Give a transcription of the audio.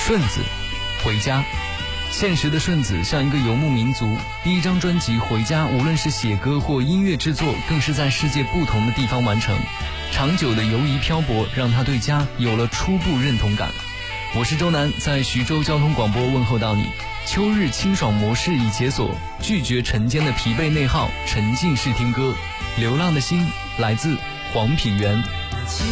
顺子，回家。现实的顺子像一个游牧民族，第一张专辑《回家》，无论是写歌或音乐制作，更是在世界不同的地方完成。长久的游移漂泊，让他对家有了初步认同感。我是周南，在徐州交通广播问候到你。秋日清爽模式已解锁，拒绝晨间的疲惫内耗，沉浸式听歌。流浪的心来自黄品源。